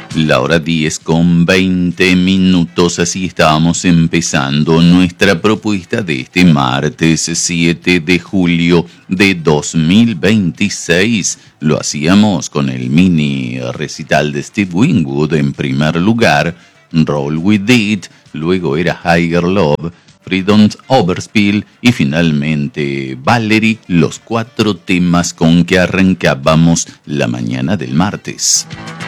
La hora 10:20, así estábamos empezando nuestra propuesta de este martes 7 de julio de 2026. Lo hacíamos con el mini recital de Steve Winwood en primer lugar, Roll With It, luego era Higher Love, Freedom's Overspill y finalmente Valerie, los 4 temas con que arrancábamos la mañana del martes.